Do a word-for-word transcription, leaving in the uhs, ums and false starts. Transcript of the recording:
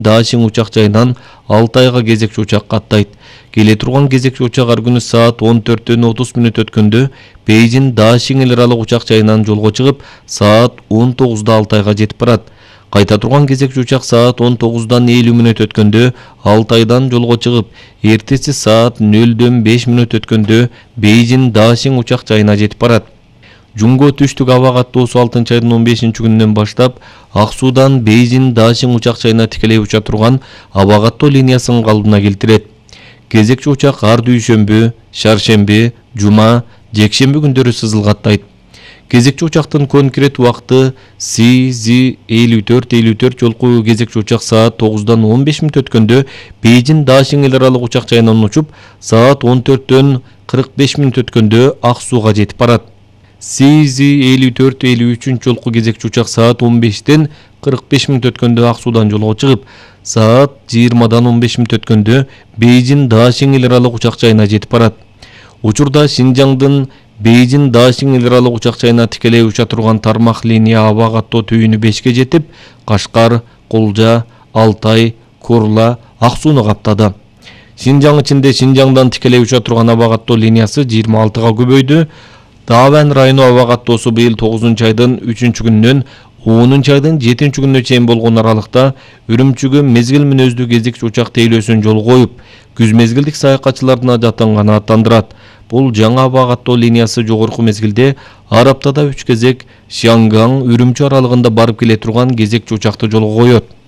Дашин учак жайынан Алтайга кезекчи учак каттайт. Келе турган кезекчи учак ар күнү саат он төрттөн отуз мүнөт өткөндө Бейжин Дашин эл аралык учак жайынан жолго чыгып, саат он тогузда Алтайга жетип барат. Кайта турган кезекчи учак саат он тогуздан элүү мүнөт өткөндө Алтайдан жолго чыгып, эртеси саат нөлдөн беш мүнөт өткөндө Бейжин Дашин учак жайына жетип барат. Жунго түштүк аба каттоосу алтынчы айдын он бешинчи күнүнөн баштап Ак Суудан Бейжин Дашин учак жайына тикелей уча турган аба каттоо линиясын калыбына келтирет. Кезекчи учак ар дүйшөмбү, шаршемби, жума, жекшемби күндөрү сызылгаттайт. Кезекчи учактын конкрет убакыты Си Зи элүү төрт элүү төрт жолку кезекчи учак саат тогуздан он беш мүнөт өткөндө Бейжин Дашин эл аралык учак жайынан учуп, саат он төрттөн кырк беш мүнөт өткөндө Ак Сууга жетип барат. Си Зи элүү төрт элүү үч жолку кезекчи учак саат он бештен кырк беш мүнөт өткөндө Ак Суудан жолго чыгып, саат жыйырмадан он беш мүнөт өткөндө Бейжин Дашин эл аралык учак жайына жетип барат. Учурда Шинжаңдын Бейжин Дашин эл аралык учак жайына тикелей уча турган тармак линия аба каттоо түйүнү бешке жетип, Кашкар, Кулжа, Алтай, Курла, Ак Сууну каптады. Шинжаң ичинде Шинжаңдан тикелей уча турган аба каттоо линиясы жыйырма алтыга көбөйдү. Даван району аба каттоосу быйыл тогузунчу айдын үчүнчү күнүнөн онунчу айдын жетинчи күнүнө чейин болгон аралыкта Үрүмчүгө мезгил мүнөздүү кезекчи учак тейлөөсүн жолго коюп, күз мезгилдик саякатчылардын ажаттанганы аттандырат. Бул жаңа аба каттоо линиясы жогорку мезгилде ар аптада үч кезек Шианган Үрүмчү аралыгында барып келе турган кезекчи учакты жолго коет.